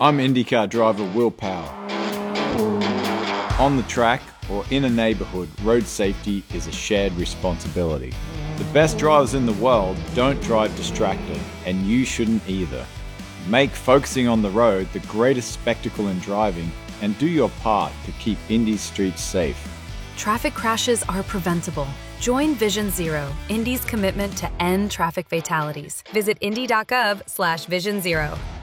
I'm IndyCar driver Will Power. On the track or in a neighborhood, road safety is a shared responsibility. The best drivers in the world don't drive distracted, and you shouldn't either. Make focusing on the road the greatest spectacle in driving, and do your part to keep Indy's streets safe. Traffic crashes are preventable. Join Vision Zero, Indy's commitment to end traffic fatalities. Visit indy.gov/Vision Zero.